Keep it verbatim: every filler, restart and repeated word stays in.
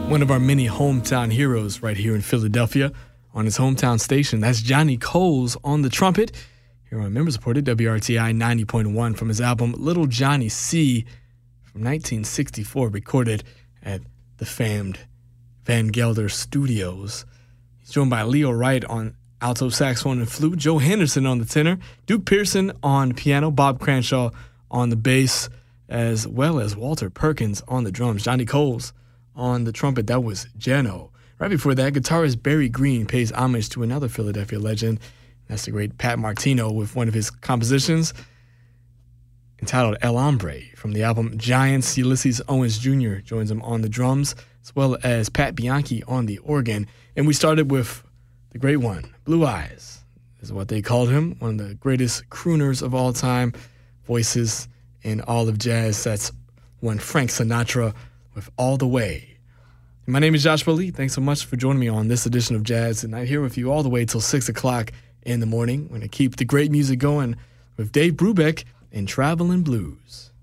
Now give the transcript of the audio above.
one of our many hometown heroes right here in Philadelphia on his hometown station. That's Johnny Coles on the trumpet here on member-supported W R T I ninety point one from his album Little Johnny C from nineteen sixty-four, recorded at the famed Van Gelder Studios. He's joined by Leo Wright on alto saxophone and flute, Joe Henderson on the tenor, Duke Pearson on piano, Bob Cranshaw on the bass, as well as Walter Perkins on the drums. Johnny Coles on the trumpet, that was Jano. Right before that, guitarist Barry Green pays homage to another Philadelphia legend. That's the great Pat Martino with one of his compositions entitled El Hombre from the album Giants. Ulysses Owens Junior joins him on the drums, as well as Pat Bianchi on the organ. And we started with the great one, Blue Eyes is what they called him, one of the greatest crooners of all time, voices in all of jazz. That's one Frank Sinatra with All the Way. My name is Joshua Lee. Thanks so much for joining me on this edition of Jazz Tonight, here with you all the way till six o'clock in the morning. We're going to keep the great music going with Dave Brubeck and Travelin' Blues.